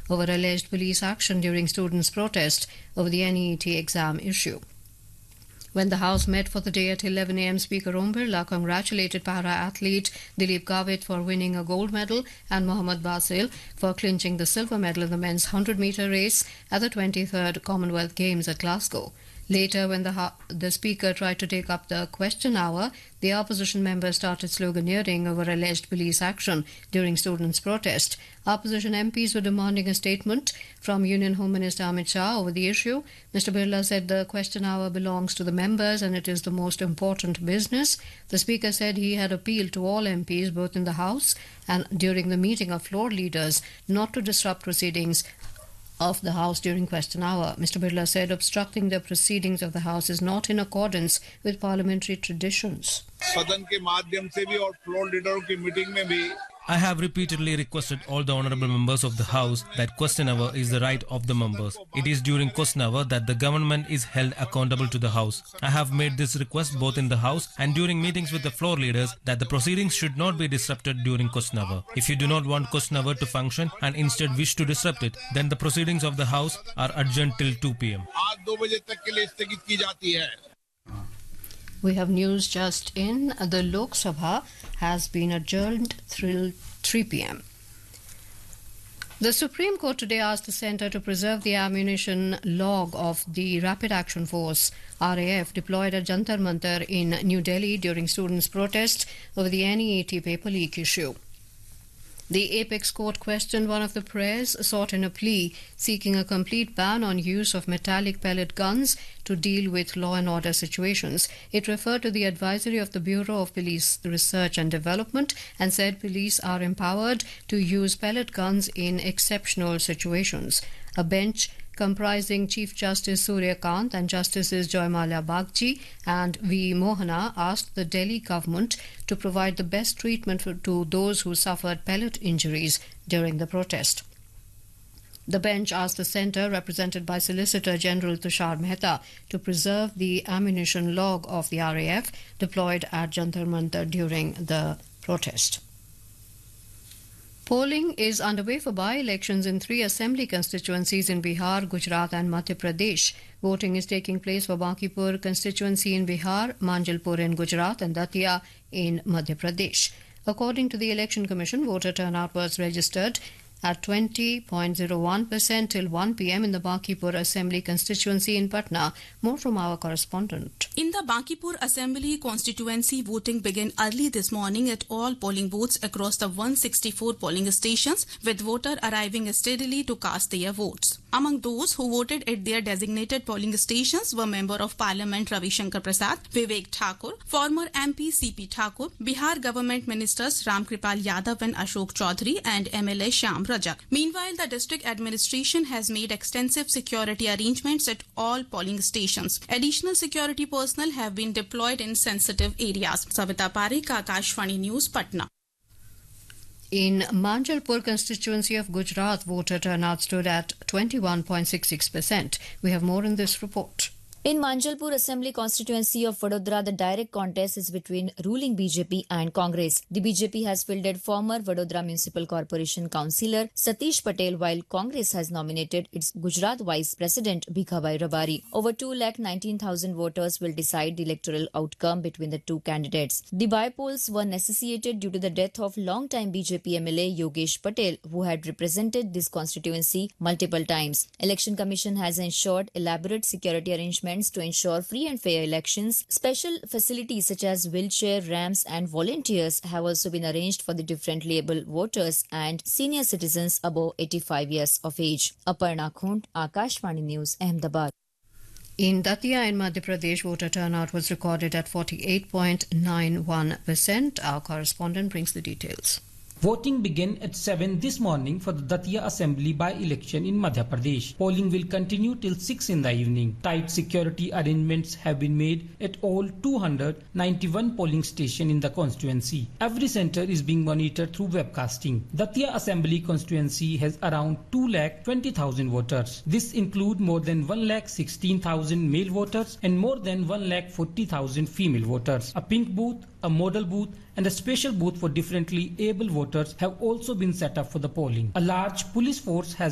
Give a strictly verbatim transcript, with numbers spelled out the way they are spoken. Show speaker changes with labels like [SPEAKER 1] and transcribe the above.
[SPEAKER 1] over alleged police action during students' protest over the N E E T exam issue. When the House met for the day at eleven a m, Speaker Om Birla congratulated para-athlete Dilip Gavit for winning a gold medal and Mohammad Basil for clinching the silver medal in the men's one hundred metre race at the twenty-third Commonwealth Games at Glasgow. Later, when the, the Speaker tried to take up the question hour, the opposition members started sloganeering over alleged police action during students' protest. Opposition M Ps were demanding a statement from Union Home Minister Amit Shah over the issue. Mister Birla said the question hour belongs to the members and it is the most important business. The Speaker said he had appealed to all M Ps, both in the House and during the meeting of floor leaders, not to disrupt proceedings of the House during question hour. Mister Birla said obstructing the proceedings of the House is not in accordance with parliamentary traditions.
[SPEAKER 2] I have repeatedly requested all the honourable members of the House that question hour is the right of the members. It is during question hour that the government is held accountable to the House. I have made this request both in the House and during meetings with the floor leaders that the proceedings should not be disrupted during question hour. If you do not want question hour to function and instead wish to disrupt it, then the proceedings of the House are adjourned till two p m
[SPEAKER 1] We have news just in. The Lok Sabha has been adjourned till three p m The Supreme Court today asked the Centre to preserve the ammunition log of the Rapid Action Force R A F deployed at Jantar Mantar in New Delhi during students' protests over the N E E T paper leak issue. The Apex Court questioned one of the prayers sought in a plea seeking a complete ban on use of metallic pellet guns to deal with law and order situations. It referred to the advisory of the Bureau of Police Research and Development and said police are empowered to use pellet guns in exceptional situations. A bench comprising Chief Justice Surya Kant and Justices Joymalia Bagchi and V. Mohana asked the Delhi government to provide the best treatment for, to those who suffered pellet injuries during the protest. The bench asked the centre, represented by Solicitor General Tushar Mehta, to preserve the ammunition log of the R A F deployed at Jantar Mantar during the protest. Polling is underway for by-elections in three assembly constituencies in Bihar, Gujarat and Madhya Pradesh. Voting is taking place for Bankipur constituency in Bihar, Manjalpur in Gujarat and Datia in Madhya Pradesh. According to the Election Commission, voter turnout was registered at twenty point zero one percent till one p m in the Bankipur Assembly constituency in Patna. More from our correspondent.
[SPEAKER 3] In the Bankipur Assembly constituency, voting began early this morning at all polling booths across the one hundred sixty-four polling stations, with voters arriving steadily to cast their votes. Among those who voted at their designated polling stations were Member of Parliament Ravi Shankar Prasad, Vivek Thakur, former M P C P Thakur, Bihar Government Ministers Ram Kripal Yadav and Ashok Chaudhary and M L A Shyam Rajak. Meanwhile, the district administration has made extensive security arrangements at all polling stations. Additional security personnel have been deployed in sensitive areas. Savita Parekh, Akashvani News, Patna.
[SPEAKER 1] In Manjalpur constituency of Gujarat, voter turnout stood at twenty-one point six six percent. We have more in this report.
[SPEAKER 4] In Manjalpur Assembly constituency of Vadodara, the direct contest is between ruling B J P and Congress. The B J P has fielded former Vadodara Municipal Corporation Councillor Satish Patel, while Congress has nominated its Gujarat Vice President Bhikhabhai Rabari. Over two lakh nineteen thousand voters will decide the electoral outcome between the two candidates. The by-polls were necessitated due to the death of long-time B J P M L A Yogesh Patel, who had represented this constituency multiple times. Election Commission has ensured elaborate security arrangements to ensure free and fair elections. Special facilities such as wheelchair ramps and volunteers have also been arranged for the differently able voters and senior citizens above eighty-five years of age. Aparna Khund, Akashvani News, Ahmedabad.
[SPEAKER 1] In Datia in Madhya Pradesh, voter turnout was recorded at forty-eight point nine one percent. Our correspondent brings the details.
[SPEAKER 5] Voting began at seven this morning for the Datia Assembly by-election in Madhya Pradesh. Polling will continue till six in the evening. Tight security arrangements have been made at all two hundred ninety-one polling stations in the constituency. Every centre is being monitored through webcasting. Datia Assembly constituency has around two lakh twenty thousand voters. This includes more than one lakh sixteen thousand male voters and more than one lakh forty thousand female voters. A pink booth, a model booth and a special booth for differently able voters have also been set up for the polling. A large police force has